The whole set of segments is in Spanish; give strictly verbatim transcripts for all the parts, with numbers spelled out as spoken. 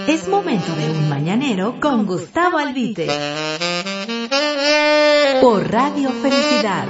Es momento de un mañanero con Gustavo Albite. Por Radio Felicidad.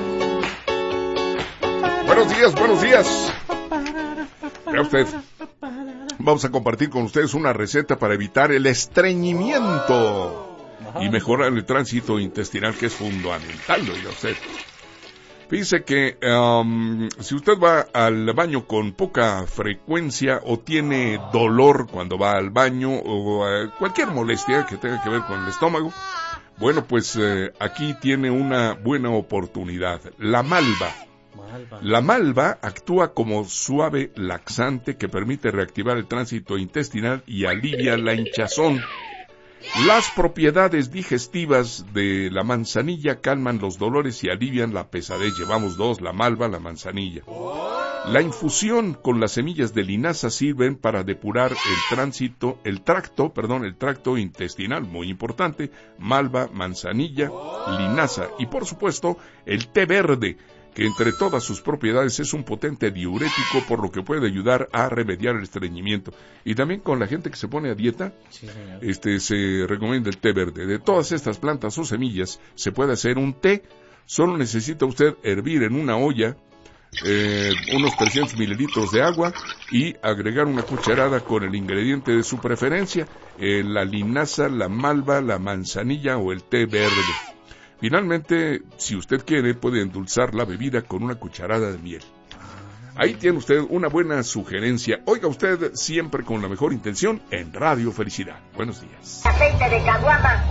Buenos días, buenos días. Vea usted. Vamos a compartir con ustedes una receta para evitar el estreñimiento y mejorar el tránsito intestinal, que es fundamental, lo diga usted. Fíjese que um, si usted va al baño con poca frecuencia o tiene dolor cuando va al baño o uh, cualquier molestia que tenga que ver con el estómago, bueno, pues eh, aquí tiene una buena oportunidad. La malva. La malva actúa como suave laxante que permite reactivar el tránsito intestinal y alivia la hinchazón. Las propiedades digestivas de la manzanilla calman los dolores y alivian la pesadez. Llevamos dos, la malva, la manzanilla. La infusión con las semillas de linaza sirven para depurar el tránsito, el tracto, perdón, el tracto intestinal, muy importante. Malva, manzanilla, linaza y por supuesto el té verde, que entre todas sus propiedades es un potente diurético, por lo que puede ayudar a remediar el estreñimiento. Y también con la gente que se pone a dieta, sí, este se recomienda el té verde. De todas estas plantas o semillas se puede hacer un té. Solo necesita usted hervir en una olla eh, unos trescientos mililitros de agua y agregar una cucharada con el ingrediente de su preferencia, eh, la linaza, la malva, la manzanilla o el té verde. Finalmente, si usted quiere, puede endulzar la bebida con una cucharada de miel. Ahí tiene usted una buena sugerencia. Oiga usted siempre con la mejor intención en Radio Felicidad. Buenos días. Aceite de caguama.